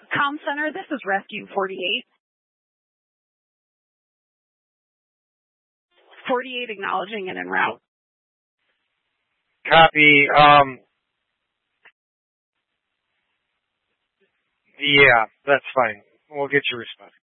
Comm Center, this is Rescue 48. 48 acknowledging and en route. Copy. Yeah, that's fine. We'll get your response.